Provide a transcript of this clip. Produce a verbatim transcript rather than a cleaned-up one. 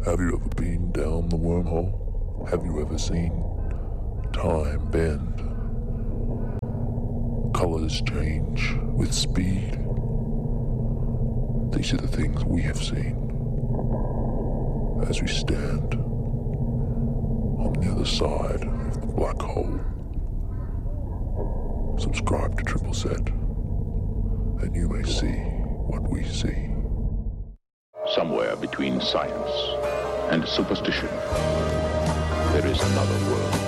Have you ever been down the wormhole? Have you ever seen time bend? Colors change with speed. These are the things we have seen as we stand on the other side of the black hole. Subscribe to Triple Set, and you may see what we see. Somewhere between science and superstition, there is another world.